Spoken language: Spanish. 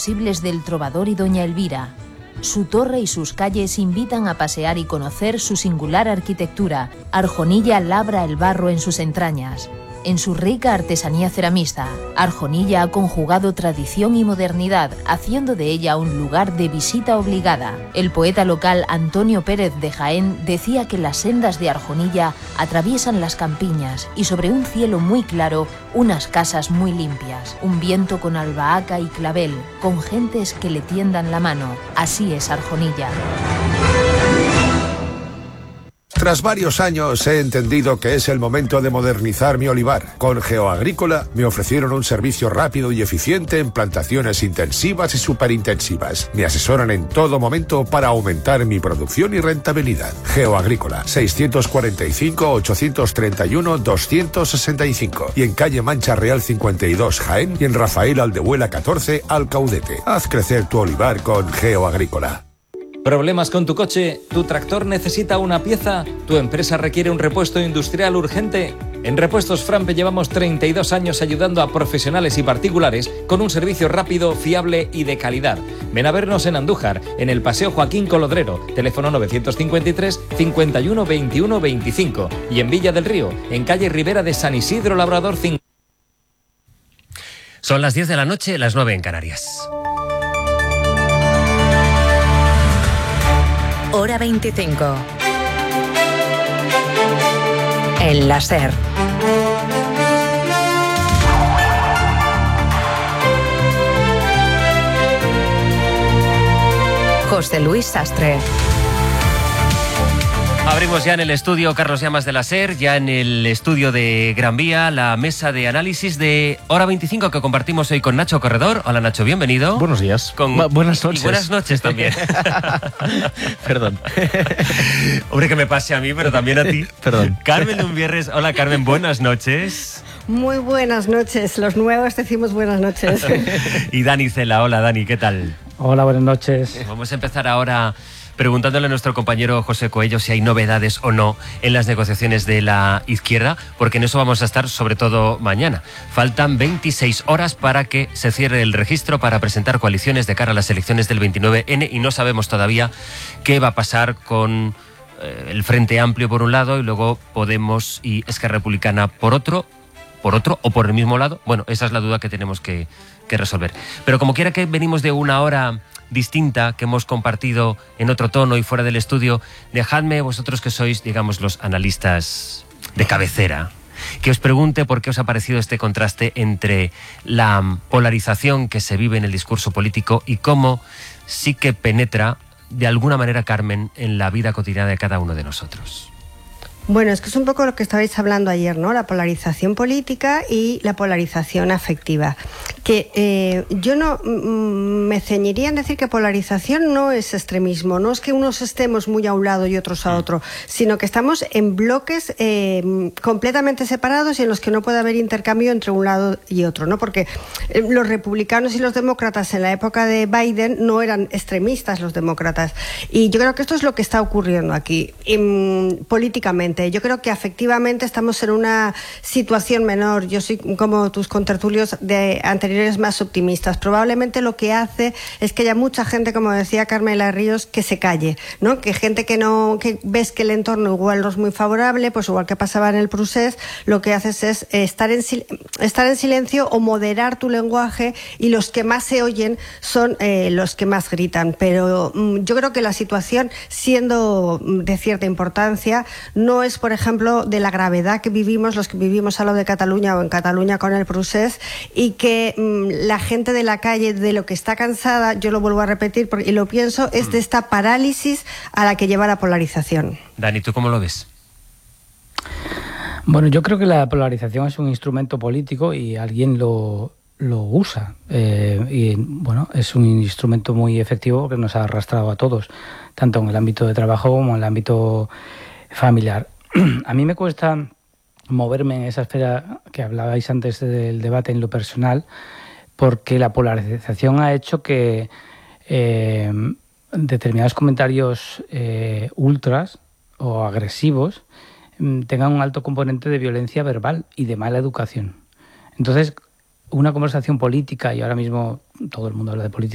irreversibles del Trovador y Doña Elvira. Su torre y sus calles invitan a pasear y conocer su singular arquitectura. Arjonilla labra el barro en sus entrañas. En su rica artesanía ceramista, Arjonilla ha conjugado tradición y modernidad, haciendo de ella un lugar de visita obligada. El poeta local Antonio Pérez de Jaén decía que las sendas de Arjonilla atraviesan las campiñas y sobre un cielo muy claro, unas casas muy limpias, un viento con albahaca y clavel, con gentes que le tiendan la mano. Así es Arjonilla. Tras varios años he entendido que es el momento de modernizar mi olivar. Con GeoAgrícola me ofrecieron un servicio rápido y eficiente en plantaciones intensivas y superintensivas. Me asesoran en todo momento para aumentar mi producción y rentabilidad. GeoAgrícola, 645-831-265 y en calle Mancha Real 52 Jaén y en Rafael Aldehuela 14 Alcaudete. Haz crecer tu olivar con GeoAgrícola. ¿Problemas con tu coche? ¿Tu tractor necesita una pieza? ¿Tu empresa requiere un repuesto industrial urgente? En Repuestos Frampe llevamos 32 años ayudando a profesionales y particulares con un servicio rápido, fiable y de calidad. Ven a vernos en Andújar, en el Paseo Joaquín Colodrero, teléfono 953 51 21 25 y en Villa del Río, en calle Ribera de San Isidro Labrador 5. Son las 10 de la noche, las 9 en Canarias. Hora 25. El láser. José Luis Sastre. Abrimos ya en el estudio Carlos Llamas de la SER, ya en el estudio de Gran Vía, la mesa de análisis de Hora 25 que compartimos hoy con Nacho Corredor. Hola Nacho, bienvenido. Buenos días. Buenas noches. Y buenas noches también. Perdón. Hombre, que me pase a mí, pero también a ti. Perdón. Carmen Lumbierres. Hola Carmen, buenas noches. Muy buenas noches, los nuevos decimos buenas noches. Y Dani Cela. Hola Dani, ¿qué tal? Hola, buenas noches. Vamos a empezar ahora preguntándole a nuestro compañero José Coello si hay novedades o no en las negociaciones de la izquierda, porque en eso vamos a estar sobre todo mañana. Faltan 26 horas para que se cierre el registro para presentar coaliciones de cara a las elecciones del 29N y no sabemos todavía qué va a pasar con el Frente Amplio por un lado y luego Podemos y Esquerra Republicana por otro o por el mismo lado. Bueno, esa es la duda que tenemos que resolver. Pero como quiera que venimos de una hora distinta que hemos compartido en otro tono y fuera del estudio, dejadme vosotros que sois, digamos, los analistas de cabecera, que os pregunte por qué os ha parecido este contraste entre la polarización que se vive en el discurso político y cómo sí que penetra de alguna manera, Carmen, en la vida cotidiana de cada uno de nosotros. Bueno, es que es un poco lo que estabais hablando ayer, ¿no? La polarización política y la polarización afectiva. Que yo no me ceñiría en decir que polarización no es extremismo, no es que unos estemos muy a un lado y otros a otro, sino que estamos en bloques completamente separados y en los que no puede haber intercambio entre un lado y otro, ¿no? Porque los republicanos y los demócratas en la época de Biden no eran extremistas los demócratas. Y yo creo que esto es lo que está ocurriendo aquí políticamente. Yo creo que afectivamente estamos en una situación menor. Yo soy como tus contertulios de anteriores más optimistas. Probablemente lo que hace es que haya mucha gente, como decía Carmela Ríos, que se calle, ¿no? Que gente que ves que el entorno igual no es muy favorable, pues igual que pasaba en el procés, lo que haces es estar en silencio o moderar tu lenguaje y los que más se oyen son los que más gritan. Pero yo creo que la situación, siendo de cierta importancia, no es, por ejemplo, de la gravedad que vivimos los que vivimos al lado de Cataluña o en Cataluña con el procés, y que la gente de la calle de lo que está cansada, yo lo vuelvo a repetir y lo pienso, es de esta parálisis a la que lleva la polarización. Dani, ¿tú cómo lo ves? Bueno, yo creo que la polarización es un instrumento político y alguien lo usa. Y bueno, es un instrumento muy efectivo que nos ha arrastrado a todos, tanto en el ámbito de trabajo como en el ámbito familiar. A mí me cuesta moverme en esa esfera que hablabais antes del debate en lo personal, porque la polarización ha hecho que determinados comentarios ultras o agresivos tengan un alto componente de violencia verbal y de mala educación. Entonces, una conversación política, y ahora mismo todo el mundo habla de política,